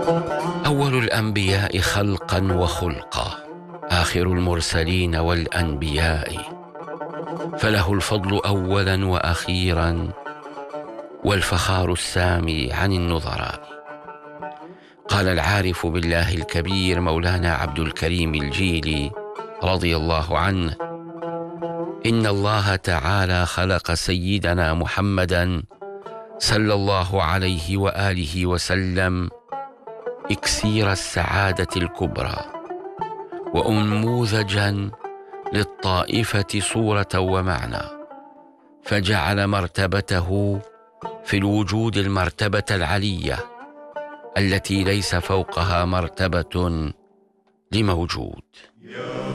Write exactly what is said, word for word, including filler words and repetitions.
أول الأنبياء خلقا وخلقا، آخر المرسلين والأنبياء، فله الفضل أولا وأخيرا، والفخار السامي عن النظراء. قال العارف بالله الكبير مولانا عبد الكريم الجيلي رضي الله عنه: إن الله تعالى خلق سيدنا محمدا صلى الله عليه وآله وسلم إكسير السعادة الكبرى، وأنموذجا للطائفة صورة ومعنى، فجعل مرتبته في الوجود المرتبة العلية التي ليس فوقها مرتبة لموجود.